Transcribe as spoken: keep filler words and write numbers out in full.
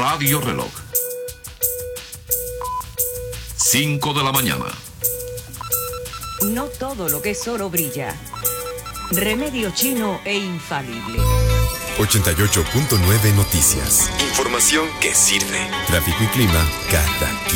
Radio Reloj. cinco de la mañana. No todo lo que es oro brilla. Remedio chino e infalible. ochenta y ocho punto nueve Noticias. Información que sirve. Tráfico y clima cada quince